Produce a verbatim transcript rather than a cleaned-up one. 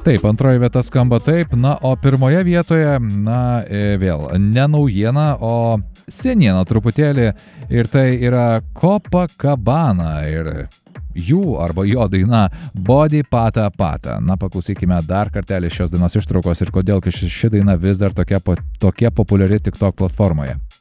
Taip, antroji vieta skamba taip, na, o pirmoje vietoje, na, vėl, ne naujiena, o seniena truputėlį, ir tai yra Copacabana ir jų arba jo daina Body Pata Pata. Na, paklausykime dar kartelį šios dainos ištraukos ir kodėl ši daina vis dar tokia, tokia populiari TikTok platformoje.